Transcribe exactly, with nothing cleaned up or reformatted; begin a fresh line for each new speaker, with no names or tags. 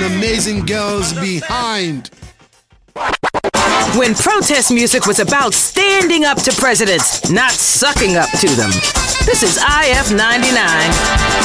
amazing girls behind.
When protest music was about standing up to presidents, not sucking up to them. This is I F ninety-nine.